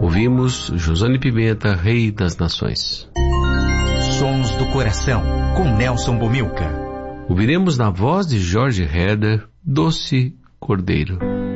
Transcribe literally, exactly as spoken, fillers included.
Ouvimos Josane Pimenta, Rei das Nações. Sons do Coração, com Nelson Bomilca. Ouviremos na voz de Jorge Herder, Doce Cordeiro.